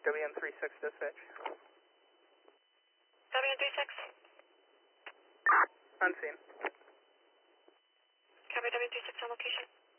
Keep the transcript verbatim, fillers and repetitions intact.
W N three six dispatch. W N three six. Unseen. Copy W N three six on location.